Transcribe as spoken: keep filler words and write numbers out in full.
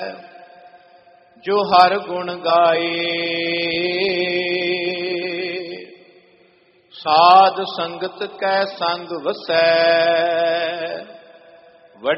ਜੋ ਹਰ ਗੁਣ ਗਾਏ। ਸਾਧ ਸੰਗਤ ਕੈ ਸੰਗ ਵਸੈ